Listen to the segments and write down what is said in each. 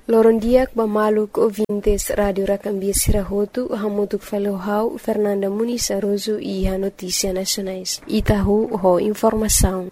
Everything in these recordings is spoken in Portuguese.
Loron diak bamaluk ouvintes Radio Racambia Sirahotu, hamutuk falohau Fernanda Muniz Aroso e a Notícia Nacionais. Itahu ho informação.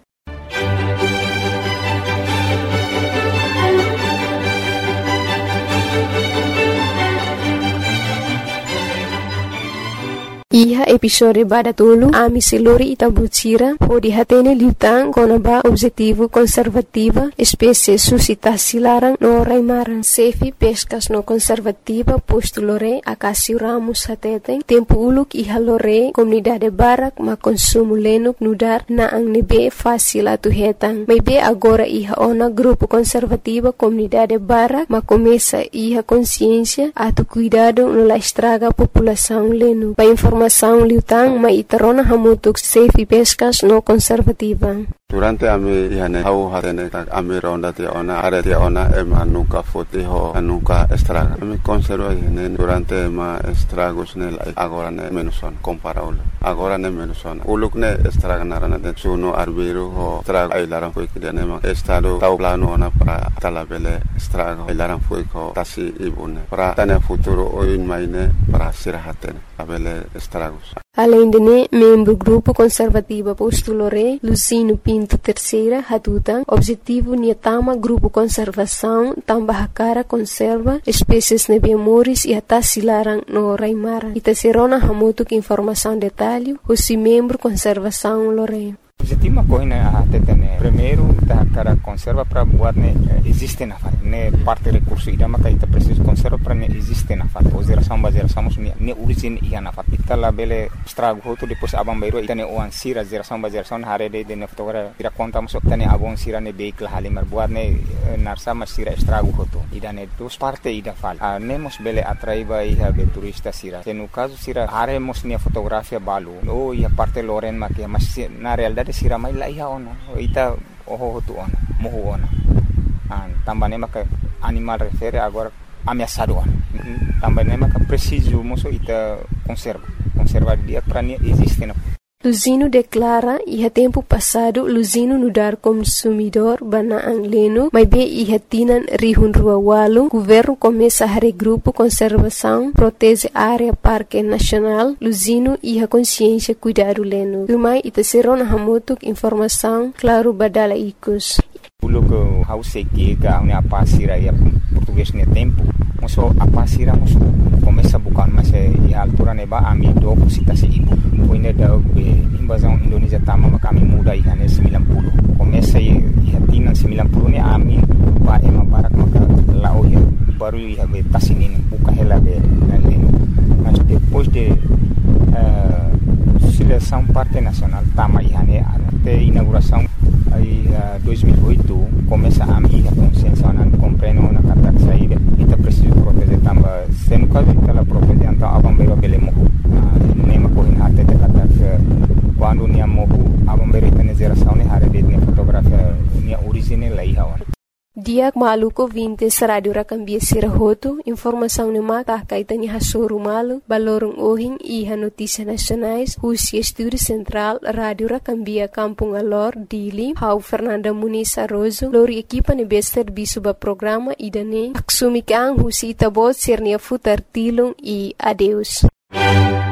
Iha episode badatulu ami selori itabutira ho dihatene liutang konaba objetivo conservativa espécie suscitasi larang no raimaran sefi pescas no conservativa posto lore akasi ramus hateten tempo uluk iha lore comunidade barak ma consumo lenuk nudar na ang nebe fácil atu hetang maybe agora iha ona grupo conservativa comunidade barak ma começa iha consciência atu cuidado no la estraga população lenu pa informação liutang ma itarona hamutuk safe pescas no conservativa. Durante ami ihane hau hatene ami ronda ti ona are ti ona ema nunca foti ho nunca estraga. Ami conserva ihane durante ma estragos nel agora ne menuson comparable. Agora ne menuson. Uluk ne estraga narana de suno arbiro ho estraga ailaran foi que ne ma estado tau plano ona para talabele estraga ailaran foi ko tasi ibune. Para tane futuro oin maine para sirahatene abele estragos. Além de membro grupo conservativa postulore Lucino Pinto terceira hatutan objetivo niatama grupo conservação tambahakara conserva espécies nebiamoris e atasilarang no raimaran itaserona hamutuk informação detalhe o membro conservação lore. Objetivo corrina até primeiro da cara conserva para boar ne existe na fase ne parte recurso ida maka ita preciso conserva para ne existe na fase geração ne origem ia na fase ita la bele estrago hoto depois abang bairo ita ne oan sira geração hare de ne fotogra ira conta muso tane abon sira ne vehicle halimar boar ne narsa mas sira estrago hoto ida ne dos parte ida fal nemos bele atraiba ia be turista sira no caso sira hare mos ne fotografia balu o ia parte loren makia mas na realidade sira mai la ia ona ita oho tu ona moho ona também maka animal refere agora ameaçado ona também maka preciso moço ita conserva dia para nem existe na Luzino declara iha tempo passado Luzino nudar consumidor bana ang leno mas be iha tinan rihun rua walu governo começa a regrupo conservação protege área parque nacional Luzino iha consciência cuidado leno turmai ita serona hamutuk informação claro badala ikus Logo house que a unha pasira e português ne tempo moso a pasira moso começa bukan mas e altura ne ba ami do citasi ibu poine da invasão Indonesia tama kami muda ihane 90 começa e hatina 90 ne ami ba ema barak maka lao ya baru ia be tasinin buka hela be naleno mas depois de seleção parte nacional tama ihane até inauguração aí 2008 começa a minha consciência não compreendo na kata saída ita preciso proteger tamba sendo caso ela proteger então abambeiro bele mohu nema corrin até de kata quando nia mohu abambeiro tene geração ne hare de fotografia nia origine lá ia Diak maluko vintes Radio Racambia Sirahotu, informação ne maka kaitani hasuru malu, balorong ohing iha notícia nacionais, husi estúdio central Radio Racambia Kampung Alor, Dili, hau Fernanda Muniz Aroso, lori equipa ne bester bisuba programa idane, aksumikang husi itabot sirnia futar tilung e adeus.